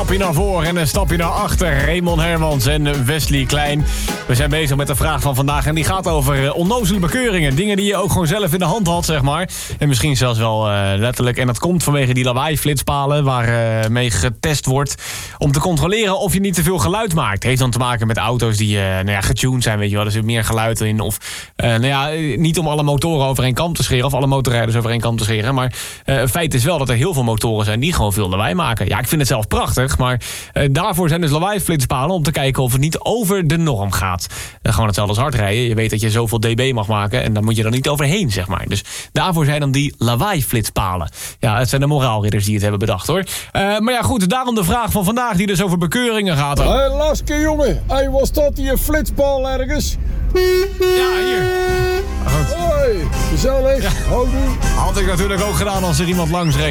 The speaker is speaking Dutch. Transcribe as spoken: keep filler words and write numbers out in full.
stapje naar voren en een stapje naar achter. Raymond Hermans en Wesley Klein. We zijn bezig met de vraag van vandaag en die gaat over onnozele bekeuringen. Dingen die je ook gewoon zelf in de hand had, zeg maar. En misschien zelfs wel uh, letterlijk. En dat komt vanwege die lawaai-flitspalen waar uh, mee getest wordt om te controleren of je niet te veel geluid maakt. Heeft dan te maken met auto's die uh, nou ja, getuned zijn, weet je wel. Er zit meer geluid in. Of uh, nou ja, niet om alle motoren over één kam te scheren of alle motorrijders over één kam te scheren. Maar uh, feit is wel dat er heel veel motoren zijn die gewoon veel lawaai maken. Ja, ik vind het zelf prachtig, maar uh, daarvoor zijn dus lawaai-flitspalen om te kijken of het niet over de norm gaat. Uh, gewoon hetzelfde als hard rijden. Je weet dat je zoveel dB mag maken en dan moet je er niet overheen, zeg maar. Dus daarvoor zijn dan die lawaai-flitspalen. Ja, het zijn de moraalridders die het hebben bedacht, hoor. Uh, maar ja, goed, daarom de vraag van vandaag die dus over bekeuringen gaat. Hé, hey, Laske, jongen. Hé, hey, was dat hier flitspaal ergens? Ja, hier. Hoi, gezellig. Ja. Houdoe. Had ik natuurlijk ook gedaan als er iemand langs reed.